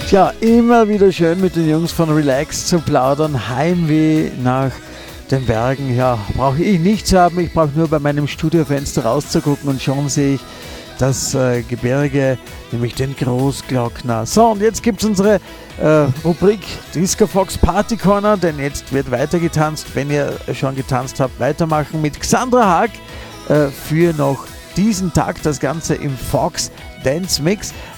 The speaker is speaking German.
Ja, immer wieder schön mit den Jungs von Relax zu plaudern. Heimweh nach den Bergen. Ja, brauche ich nichts haben. Ich brauche nur bei meinem Studiofenster rauszugucken und schon sehe ich das Gebirge, nämlich den Großglockner. So, und jetzt gibt es unsere Rubrik Disco Fox Party Corner, denn jetzt wird weiter getanzt. Wenn ihr schon getanzt habt, weitermachen mit Xandra Haag für noch diesen Tag. Das Ganze im Fox Dance Mix.